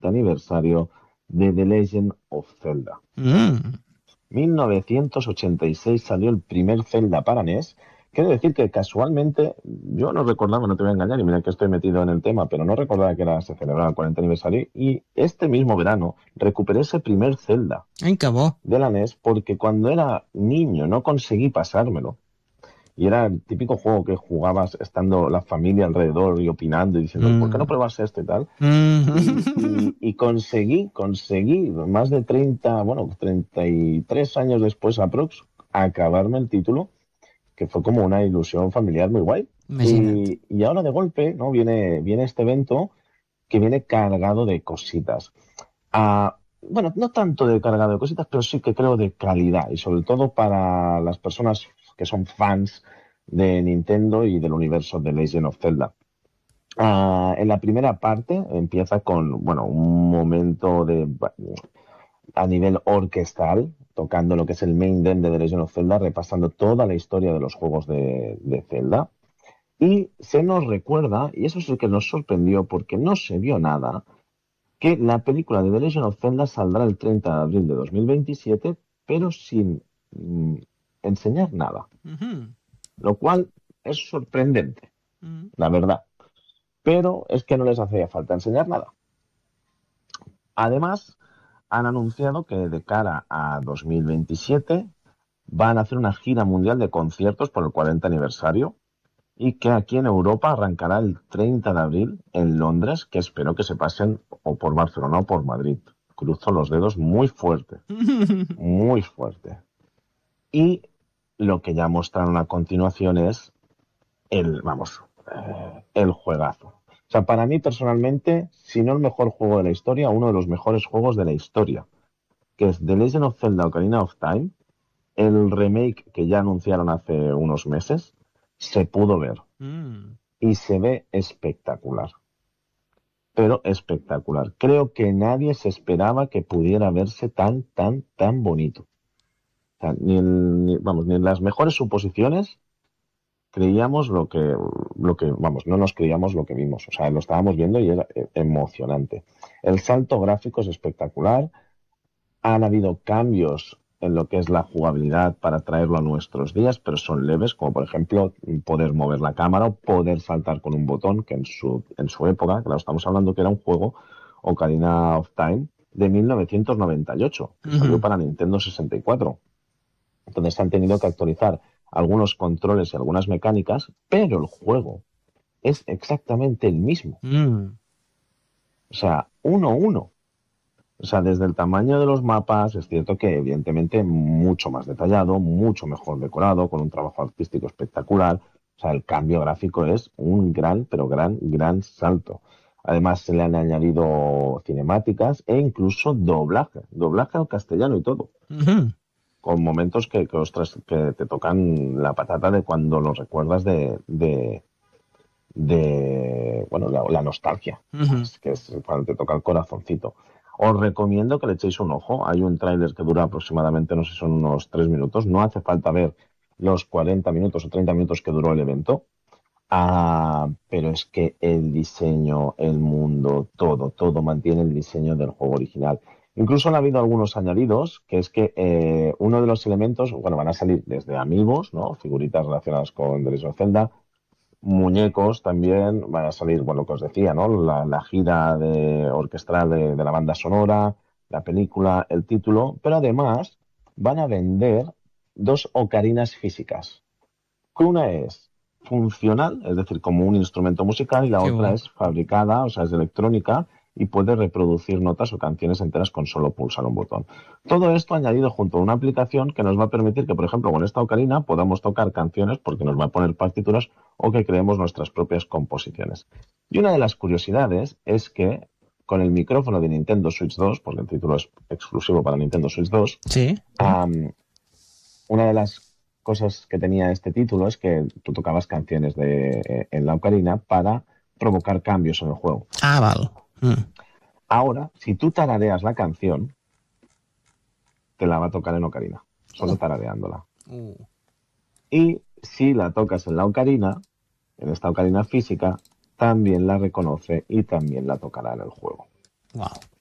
aniversario de The Legend of Zelda. 1986 salió el primer Zelda para NES. Quiero decir que casualmente, yo no recordaba, no te voy a engañar, y mira que estoy metido en el tema, pero no recordaba que se celebraba el 40 aniversario, y este mismo verano recuperé ese primer Zelda Ai, que bo. de la NES porque cuando era niño no conseguí pasármelo. Y era el típico juego que jugabas estando la familia alrededor y opinando y diciendo, ¿por qué no Mm. pruebas este y tal? Mm. Y conseguí más de 30, bueno, 33 años después aprox, acabarme el título, que fue como una ilusión familiar muy guay. Imagina't. Y ahora de golpe, ¿no? Viene este evento que viene cargado de cositas. Bueno, no tanto de cargado de cositas, pero sí que creo de calidad, y sobre todo para las personas que son fans de Nintendo y del universo de Legend of Zelda. En la primera parte empieza con, bueno, un momento a nivel orquestal, tocando lo que es el main theme de The Legend of Zelda, repasando toda la historia de los juegos de Zelda. Y se nos recuerda, y eso sí que nos sorprendió porque no se vio nada, que la película de The Legend of Zelda saldrá el 30 de abril de 2027, pero sin enseñar nada, Mhm. lo cual es sorprendente, Mm. la verdad. Pero es que no les hacía falta enseñar nada. Además, han anunciado que de cara a 2027 van a hacer una gira mundial de conciertos por el 40 aniversario, y que aquí en Europa arrancará el 30 de abril en Londres, que espero que se pasen o por Barcelona o por Madrid. Cruzo los dedos muy fuerte, muy fuerte. Y lo que ya mostraron a continuación es el juegazo. O sea, para mí personalmente, si no el mejor juego de la historia, uno de los mejores juegos de la historia, que es The Legend of Zelda Ocarina of Time, el remake que ya anunciaron hace unos meses, se pudo ver Mm. y se ve espectacular, pero espectacular. Creo que nadie se esperaba que pudiera verse tan bonito. O sea, ni en las mejores suposiciones creíamos vamos, no nos creíamos lo que vimos. O sea, lo estábamos viendo y era emocionante. El salto gráfico es espectacular. Han habido cambios en lo que es la jugabilidad para traerlo a nuestros días, pero son leves, como por ejemplo poder mover la cámara o poder saltar con un botón, que en su época, claro, estamos hablando que era un juego, Ocarina of Time, de 1998, que salió Mhm. para Nintendo 64. Entonces han tenido que actualizar algunos controles y algunas mecánicas, pero el juego es exactamente el mismo. Mm. O sea, uno a uno. O sea, desde el tamaño de los mapas, es cierto que evidentemente mucho más detallado, mucho mejor decorado, con un trabajo artístico espectacular. O sea, el cambio gráfico es un gran, pero gran salto. Además, se le han añadido cinemáticas e incluso doblaje al castellano y todo, Mhm. con momentos ostras, que te tocan la patata de cuando los recuerdas bueno, la nostalgia, Mhm. que es cuando te toca el corazoncito. Os recomiendo que le echéis un ojo. Hay un tráiler que dura aproximadamente, no sé, son unos 3 minutos. No hace falta ver los 40 minutos o 30 minutos que duró el evento. Pero es que el diseño, el mundo, todo mantiene el diseño del juego original. Incluso han habido algunos añadidos, que es que uno de los elementos, bueno, van a salir desde amigos, ¿no? Figuritas relacionadas con The Legend of Zelda, muñecos también, van a salir, bueno, lo que os decía, ¿no? La gira orquestral de la banda sonora, la película, el título, pero además van a vender dos ocarinas físicas. Una es funcional, es decir, como un instrumento musical, y la Qué otra bo. es fabricada, o sea, es electrónica y puede reproducir notas o canciones enteras con solo pulsar un botón. Todo esto añadido junto a una aplicación que nos va a permitir que, por ejemplo, con esta ocarina podamos tocar canciones porque nos va a poner partituras o que creemos nuestras propias composiciones. Y una de las curiosidades es que con el micrófono de Nintendo Switch 2, porque el título es exclusivo para Nintendo Switch 2, Sí. una de las cosas que tenía este título es que tú tocabas canciones en la ocarina para provocar cambios en el juego. Ah, val. Mm. Ahora, si tú tarareas la canción, te la va a tocar en ocarina, solo Oh. tarareándola. Oh. Y si la tocas en la ocarina, en esta ocarina física, también la reconoce y también la tocará en el juego. Wow.